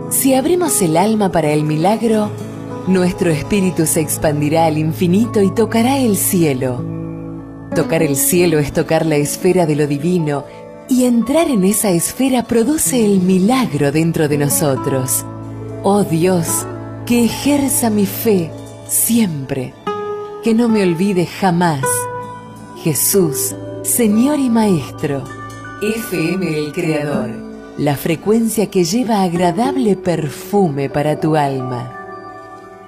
Si abrimos el alma para el milagro, nuestro espíritu se expandirá al infinito y tocará el cielo. Tocar el cielo es tocar la esfera de lo divino, y entrar en esa esfera produce el milagro dentro de nosotros. Oh Dios, que ejerza mi fe siempre, que no me olvide jamás. Jesús, Señor y Maestro. FM El Creador, la frecuencia que lleva agradable perfume para tu alma.